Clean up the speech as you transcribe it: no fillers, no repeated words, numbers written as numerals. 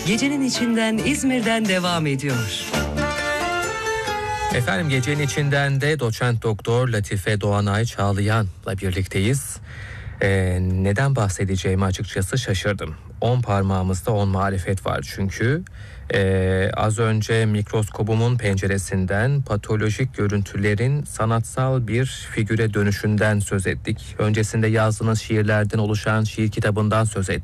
Gecenin içinden İzmir'den devam ediyor. Efendim gecenin içinden de doçent doktor Latife Doğanay Çağlayan'la birlikteyiz. Neden bahsedeceğimi açıkçası şaşırdım. 10 parmağımızda 10 marifet var çünkü. Az önce mikroskobumun penceresinden patolojik görüntülerin sanatsal bir figüre dönüşünden söz ettik. Öncesinde yazdığınız şiirlerden oluşan şiir kitabından söz ettik.